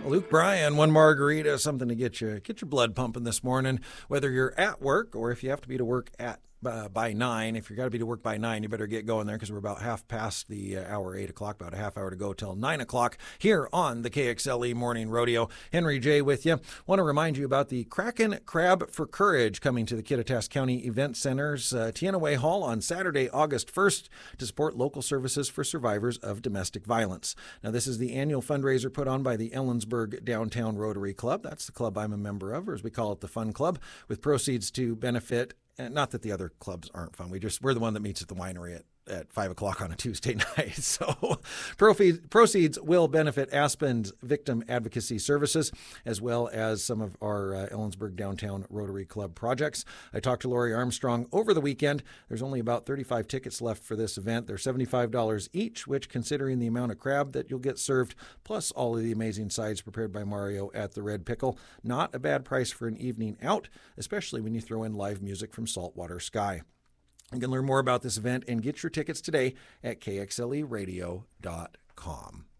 Luke Bryan, one margarita, something to get your blood pumping this morning. Whether you're at work or if you have to be to work at by 9. If you've got to be to work by 9, you better get going there because we're about half past the hour, 8 o'clock, about a half hour to go till 9 o'clock here on the KXLE Morning Rodeo. Henry J. with you. Want to remind you about the Kraken Crab for Courage coming to the Kittitas County Event Center's Tianaway Hall on Saturday, August 1st to support local services for survivors of domestic violence. Now, this is the annual fundraiser put on by the Ellensburg Downtown Rotary Club. That's the club I'm a member of, or as we call it, the Fun Club, with proceeds to benefit. And not that the other clubs aren't fun. We're the one that meets at the winery at 5 o'clock on a Tuesday night. So proceeds will benefit Aspen's Victim Advocacy Services, as well as some of our Ellensburg Downtown Rotary Club projects. I talked to Lori Armstrong over the weekend. There's only about 35 tickets left for this event. They're $75 each, which, considering the amount of crab that you'll get served, plus all of the amazing sides prepared by Mario at the Red Pickle, not a bad price for an evening out, especially when you throw in live music from Saltwater Sky. You can learn more about this event and get your tickets today at kxleradio.com.